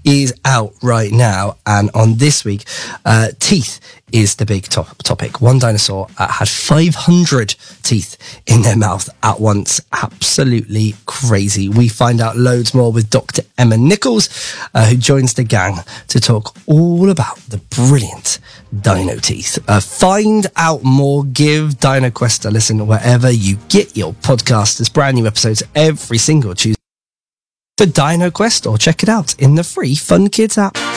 is out right now. And on this week, teeth is the big topic. One dinosaur had 500 teeth in their mouth at once. Absolutely crazy. We find out loads more with Dr. Emma Nichols, who joins the gang to talk all about the brilliant dino teeth. Find out more. Give DinoQuest a listen wherever you get your podcast. There's brand new episodes every single Tuesday to DinoQuest, or check it out in the free Fun Kids app.